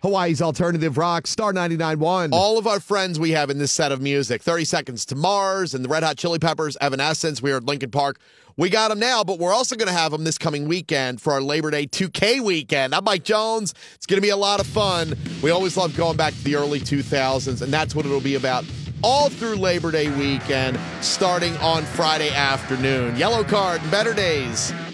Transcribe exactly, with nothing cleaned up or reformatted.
Hawaii's Alternative Rock, Star ninety-nine point one. All of our friends we have in this set of music, thirty Seconds to Mars and the Red Hot Chili Peppers, Evanescence, we are at Lincoln Park. We got them now, but we're also going to have them this coming weekend for our Labor Day two K weekend. I'm Mike Jones. It's going to be a lot of fun. We always love going back to the early two thousands, and that's what it'll be about all through Labor Day weekend, starting on Friday afternoon. Yellow Card and Better Days.